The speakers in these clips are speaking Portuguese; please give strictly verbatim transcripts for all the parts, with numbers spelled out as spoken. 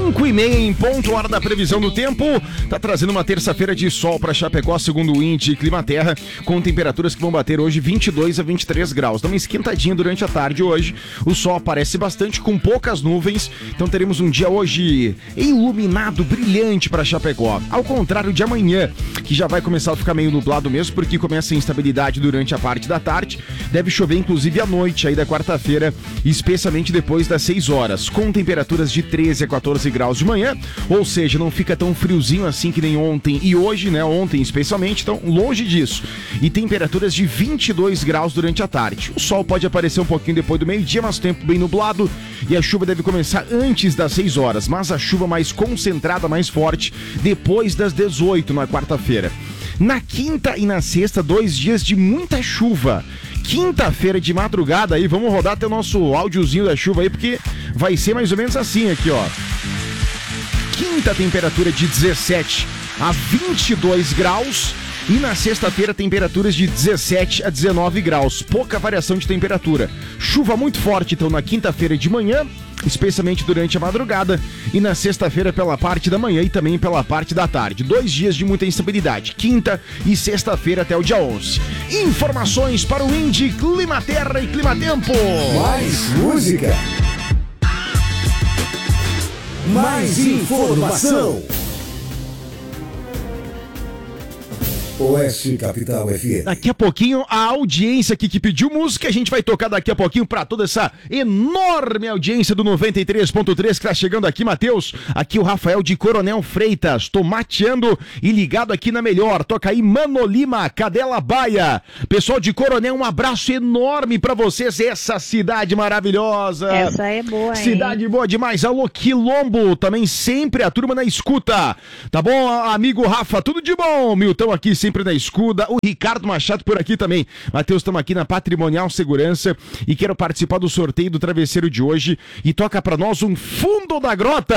cinco e meia em ponto, hora da previsão do tempo. Tá trazendo uma terça-feira de sol para Chapecó, segundo o Indy Climaterra, com temperaturas que vão bater hoje vinte e dois a vinte e três graus. Dá uma esquentadinha durante a tarde hoje. O sol aparece bastante, com poucas nuvens. Então teremos um dia hoje iluminado, brilhante para Chapecó. Ao contrário de amanhã, que já vai começar a ficar meio nublado mesmo, porque começa a instabilidade durante a parte da tarde. Deve chover inclusive à noite aí da quarta-feira, especialmente depois das seis horas, com temperaturas de treze a quatorze graus de manhã, ou seja, não fica tão friozinho assim que nem ontem e hoje, né? Ontem especialmente, então longe disso. E temperaturas de vinte e dois graus durante a tarde. O sol pode aparecer um pouquinho depois do meio-dia, mas tempo bem nublado, e a chuva deve começar antes das seis horas, mas a chuva mais concentrada, mais forte, depois das dezoito na quarta-feira. Na quinta e na sexta, dois dias de muita chuva. Quinta-feira de madrugada aí, vamos rodar até o nosso áudiozinho da chuva aí, porque vai ser mais ou menos assim aqui, ó. Quinta, temperatura de dezessete a vinte e dois graus. E na sexta-feira, temperaturas de dezessete a dezenove graus. Pouca variação de temperatura. Chuva muito forte, então, na quinta-feira de manhã, especialmente durante a madrugada, e na sexta-feira pela parte da manhã e também pela parte da tarde. Dois dias de muita instabilidade, quinta e sexta-feira até o dia onze. Informações para o Indy Climaterra e Climatempo. Mais música, mais informação. Oeste Capital F M. Daqui a pouquinho, a audiência aqui que pediu música, a gente vai tocar daqui a pouquinho pra toda essa enorme audiência do noventa e três ponto três que tá chegando aqui, Matheus. Aqui o Rafael de Coronel Freitas, tô mateando e ligado aqui na melhor. Toca aí Mano Lima, Cadela Baia. Pessoal de Coronel, um abraço enorme pra vocês, essa cidade maravilhosa. Essa é boa, hein? Cidade boa demais. Alô, Quilombo, também sempre a turma na escuta. Tá bom, amigo Rafa? Tudo de bom? Milton aqui sempre Sempre na escuta, o Ricardo Machado por aqui também. Matheus, estamos aqui na Patrimonial Segurança e quero participar do sorteio do travesseiro de hoje e toca pra nós um Fundo da Grota.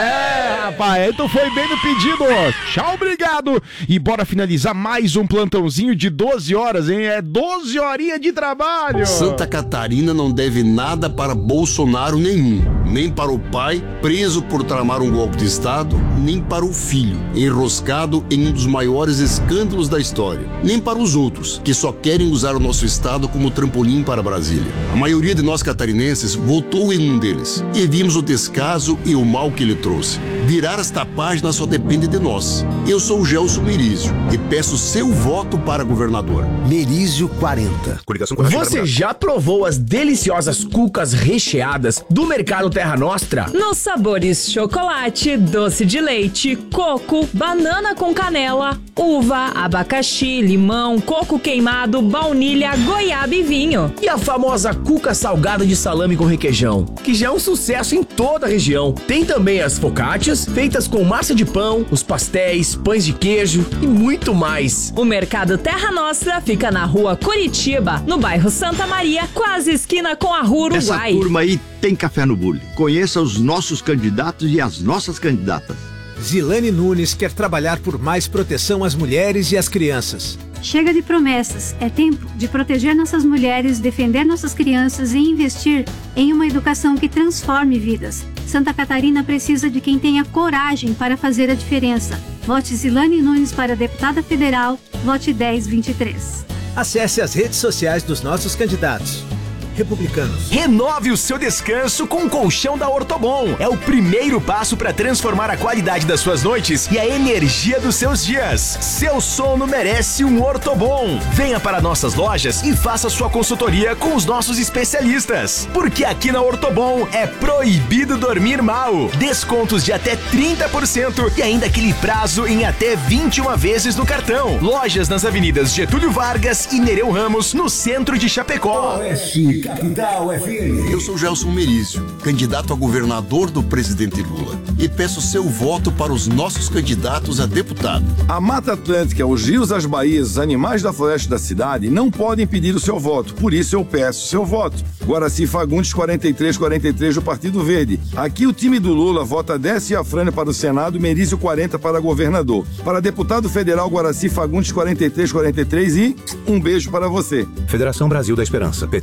É, rapaz, tu foi bem no pedido. Tchau, obrigado. E bora finalizar mais um plantãozinho de doze horas, hein? É doze horinhas de trabalho. Santa Catarina não deve nada para Bolsonaro nenhum, nem para o pai, preso por tramar um golpe de Estado, nem para o filho, enroscado em um dos maiores escândalos da história, nem para os outros, que só querem usar o nosso estado como trampolim para Brasília. A maioria de nós catarinenses votou em um deles, e vimos o descaso e o mal que ele trouxe. Virar esta página só depende de nós. Eu sou o Gelson Merizio e peço seu voto para governador. Merizio quarenta. Você já provou as deliciosas cucas recheadas do Mercado Terra Nostra? Nos sabores chocolate, doce de leite, coco, banana com canela, uva, abacaxi, limão, coco queimado, baunilha, goiaba e vinho. E a famosa cuca salgada de salame com requeijão, que já é um sucesso em toda a região. Tem também as focaccias, feitas com massa de pão, os pastéis, pães de queijo e muito mais. O Mercado Terra Nostra fica na rua Curitiba, no bairro Santa Maria, quase esquina com a rua Uruguai. Essa turma aí tem café no bule. Conheça os nossos candidatos e as nossas candidatas. Zilane Nunes quer trabalhar por mais proteção às mulheres e às crianças. Chega de promessas. É tempo de proteger nossas mulheres, defender nossas crianças e investir em uma educação que transforme vidas. Santa Catarina precisa de quem tenha coragem para fazer a diferença. Vote Zilane Nunes para deputada federal. Vote dez vinte e três. Acesse as redes sociais dos nossos candidatos. Republicanos. Renove o seu descanso com o colchão da Ortobon. É o primeiro passo para transformar a qualidade das suas noites e a energia dos seus dias. Seu sono merece um Ortobon. Venha para nossas lojas e faça sua consultoria com os nossos especialistas. Porque aqui na Ortobon é proibido dormir mal. Descontos de até trinta por cento e ainda aquele prazo em até vinte e uma vezes no cartão. Lojas nas avenidas Getúlio Vargas e Nereu Ramos, no centro de Chapecó. Oeste Capital F M. Eu sou Gelson Merizio, candidato a governador do presidente Lula, e peço seu voto para os nossos candidatos a deputado. A Mata Atlântica, os rios, as baías, os animais da floresta da cidade não podem pedir o seu voto, por isso eu peço seu voto. Guaraci Fagundes quarenta e três quarenta e três do Partido Verde. Aqui o time do Lula vota Décio Afrânio para o Senado e Merizio quarenta para governador. Para deputado federal, Guaraci Fagundes quarenta e três quarenta e três e um beijo para você. Federação Brasil da Esperança, P T, P C do B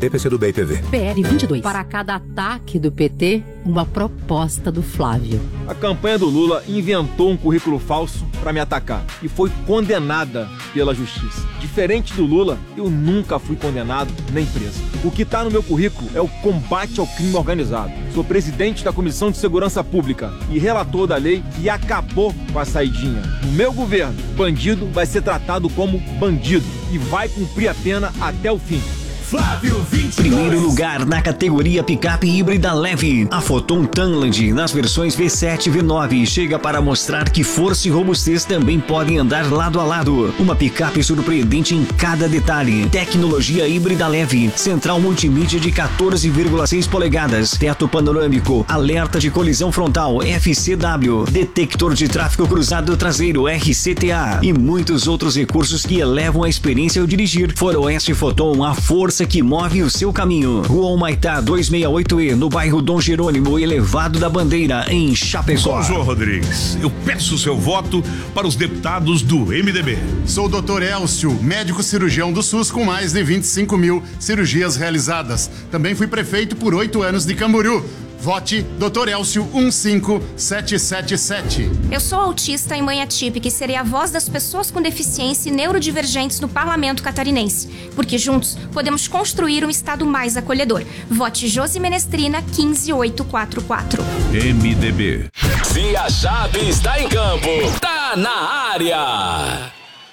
Play T V. P L vinte e dois. Para cada ataque do P T, uma proposta do Flávio. A campanha do Lula inventou um currículo falso para me atacar e foi condenada pela justiça. Diferente do Lula, eu nunca fui condenado nem preso. O que está no meu currículo é o combate ao crime organizado. Sou presidente da Comissão de Segurança Pública e relator da lei que acabou com a saidinha. No meu governo, bandido vai ser tratado como bandido e vai cumprir a pena até o fim. Flávio vinte e dois. Primeiro lugar na categoria picape híbrida leve. A Foton Tanland, nas versões V sete e V nove, chega para mostrar que força e robustez também podem andar lado a lado. Uma picape surpreendente em cada detalhe. Tecnologia híbrida leve. Central multimídia de quatorze vírgula seis polegadas. Teto panorâmico. Alerta de colisão frontal F C W. Detector de tráfego cruzado traseiro R C T A. E muitos outros recursos que elevam a experiência ao dirigir. Faroeste Foton, a força que move o seu caminho. Rua Humaitá duzentos e sessenta e oito E, no bairro Dom Jerônimo, Elevado da Bandeira, em Chapecó. Sou João Rodrigues. Eu peço seu voto para os deputados do M D B. Sou o doutor Elcio, médico cirurgião do SUS com mais de vinte e cinco mil cirurgias realizadas. Também fui prefeito por oito anos de Camboriú. Vote doutor Elcio um cinco sete sete sete. Eu sou autista e mãe atípica e serei a voz das pessoas com deficiência e neurodivergentes no parlamento catarinense. Porque juntos podemos construir um estado mais acolhedor. Vote Josi Menestrina um cinco oito quatro quatro. M D B. Se a Chape está em campo, tá na área.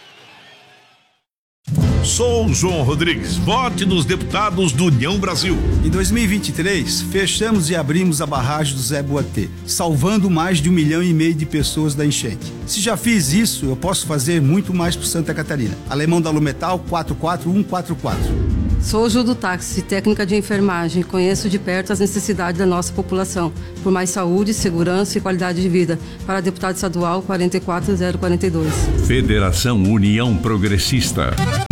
Sou João Rodrigues. Vote nos deputados do União Brasil. Em dois mil e vinte e três, fechamos e abrimos a barragem do Zé Boatê, salvando mais de um milhão e meio de pessoas da enchente. Se já fiz isso, eu posso fazer muito mais por Santa Catarina. Alemão da Lumetal quatro quatro um quatro quatro. Sou Ju do Táxi, técnica de enfermagem. Conheço de perto as necessidades da nossa população. Por mais saúde, segurança e qualidade de vida. Para deputado estadual quatro quatro zero quatro dois. Federação União Progressista.